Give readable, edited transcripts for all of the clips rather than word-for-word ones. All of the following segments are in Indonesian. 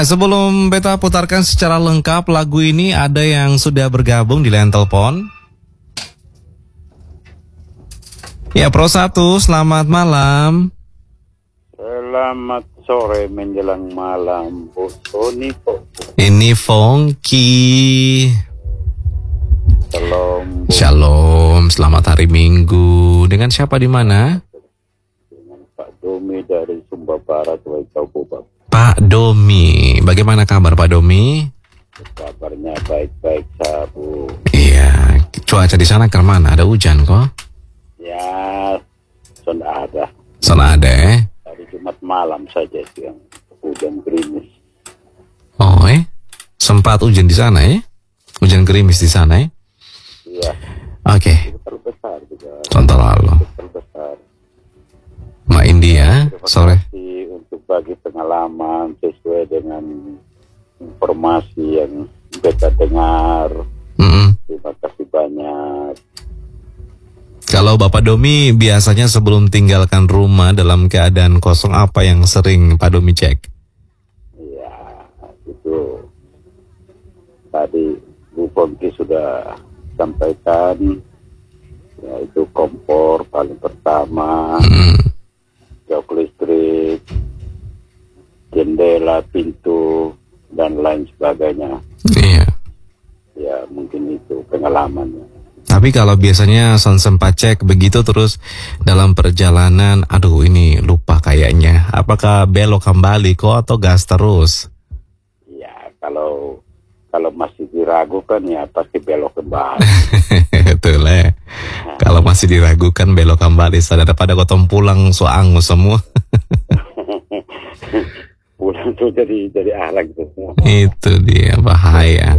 Sebelum beta putarkan secara lengkap lagu ini, ada yang sudah bergabung di line telepon. Ya, Pro 1, selamat malam. Selamat sore menjelang malam, Bu Tony. Ini Fongki. Shalom, Bu. Shalom, selamat hari Minggu. Dengan siapa di mana? Dengan Pak Domi dari Sumba Barat, Waikau. Pak Domi, bagaimana kabar Pak Domi? Kabarnya baik-baik, Bu. Iya, cuaca di sana kemana? Ada hujan kok? Ya, sudah ada. Sana ada Dari Jumat malam saja yang hujan gerimis. Oh sempat hujan di sana Hujan gerimis di sana Iya. Oke. Terbesar juga. Contoh lalu. Terbesar. Mbak India, sore. Untuk bagi pengalaman sesuai dengan informasi yang kita dengar. Terima kasih banyak. Kalau Bapak Domi biasanya sebelum tinggalkan rumah dalam keadaan kosong, apa yang sering Pak Domi cek? Ya, itu tadi Bu Ponti sudah sampaikan, yaitu kompor paling pertama, jok listrik, jendela, pintu, dan lain sebagainya. Iya. Ya, mungkin itu pengalamannya. Tapi kalau biasanya sempat cek begitu terus dalam perjalanan, aduh ini lupa kayaknya. Apakah belok kembali kok atau gas terus? Ya, kalau masih diragukan ya pasti belok kembali. Betul Kalau masih diragukan belok kembali. Daripada gotong pulang so angus semua. Pulang tuh jadi ahlak gitu. Itu dia bahaya.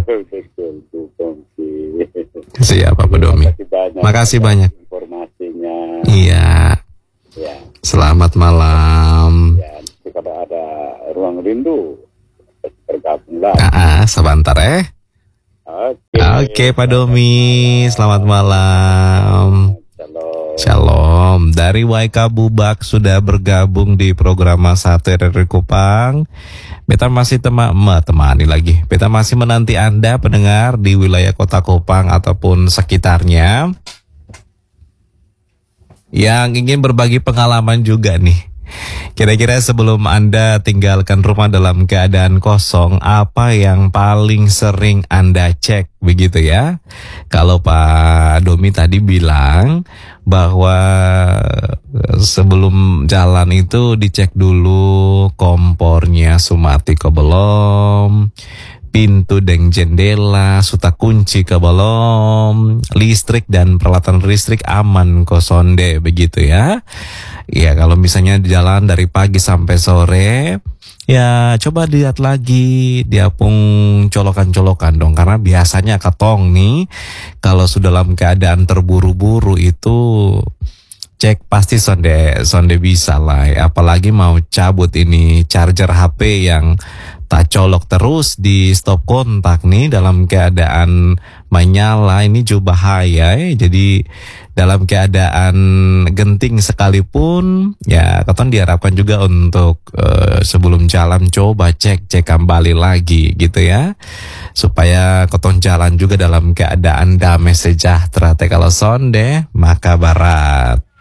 Siap Pak Domi. Makasih banyak informasinya. Iya. Ya. Selamat malam. Ya, kalau ada ruang rindu bergabung lagi. Sebentar Oke Pak Domi. Selamat malam. Shalom. Dari Waika Bubak sudah bergabung di program Satu RRI Kupang. Beta masih temani lagi. Beta masih menanti Anda pendengar di wilayah Kota Kupang ataupun sekitarnya yang ingin berbagi pengalaman juga nih. Kira-kira sebelum Anda tinggalkan rumah dalam keadaan kosong, apa yang paling sering Anda cek begitu ya? Kalau Pak Domi tadi bilang bahwa sebelum jalan itu dicek dulu kompornya sumati ke belum, pintu dan jendela sudah kunci ke belum, listrik dan peralatan listrik aman kok sonde begitu ya. Ya kalau misalnya di jalan dari pagi sampai sore, ya coba lihat lagi diapung colokan-colokan dong. Karena biasanya katong nih kalau sudah dalam keadaan terburu-buru itu cek pasti sonde bisa lah. Apalagi mau cabut ini charger HP yang tak colok terus di stop kontak nih dalam keadaan menyala, ini juga bahaya Jadi dalam keadaan genting sekalipun ya keton diharapkan juga untuk sebelum jalan coba cek kembali lagi gitu ya, supaya keton jalan juga dalam keadaan damai sejahtera. Kalau sonde maka barat.